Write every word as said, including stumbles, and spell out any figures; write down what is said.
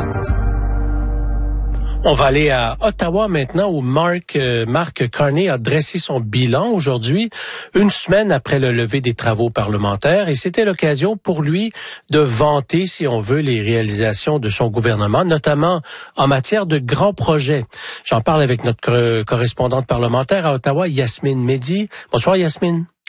On va aller à Ottawa maintenant où Mark, euh, Mark Carney a dressé son bilan aujourd'hui, une semaine après le lever des travaux parlementaires. Et c'était l'occasion pour lui de vanter, si on veut, les réalisations de son gouvernement, notamment en matière de grands projets. J'en parle avec notre correspondante parlementaire à Ottawa, Yasmine Mehdi. Bonsoir Yasmine.